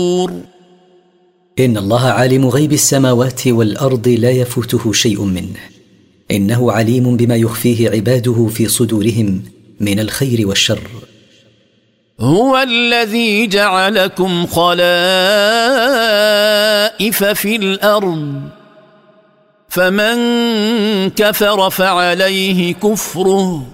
إن الله عالم غيب السماوات والأرض لا يفوته شيء منه، إنه عليم بما يخفيه عباده في صدورهم من الخير والشر. هو الذي جعلكم خلائف في الأرض، فمن كفر فعليه كفره